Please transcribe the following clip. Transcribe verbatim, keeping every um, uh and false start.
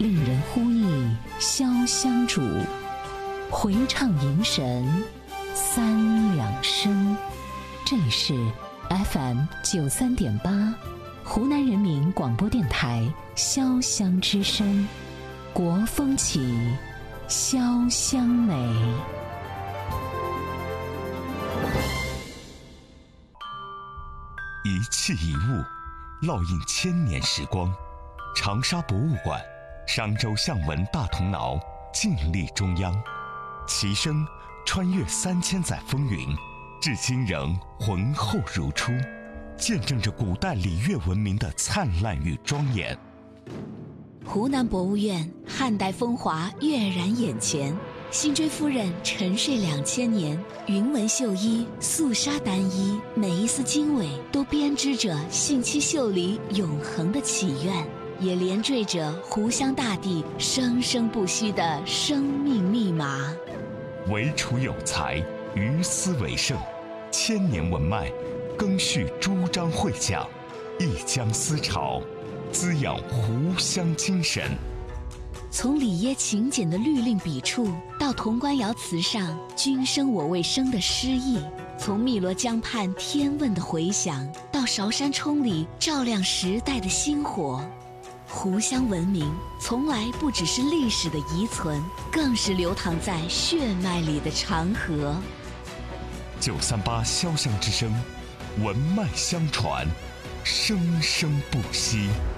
令人呼忆潇湘主，回唱迎神三两声。这里是 F M 九三点八，湖南人民广播电台潇湘之声，国风起，潇湘美。 一器一物，烙印千年时光。长沙博物馆、商周象纹大铜挠静立中央，其声穿越三千载风云，至今仍浑厚如初，见证着古代礼乐文明的灿烂与庄严。 湖南博物院汉代风华跃然眼前，辛追夫人沉睡两千年，云纹绣衣、素纱单衣，每一丝经纬都编织着信息秀里永恒的祈愿，也连缀着湖湘大地生生不息的生命密码。 惟楚有才，于斯为盛，千年文脉更续朱张会讲，一江思潮，滋养湖湘精神。 从里耶勤俭的律令笔触，到潼关窑瓷上君生我未生的诗意；从汨罗江畔天问的回响，到韶山冲里照亮时代的星火。湖湘文明从来不只是历史的遗存，更是流淌在血脉里的长河。 九三八潇湘之声，文脉相传，生生不息。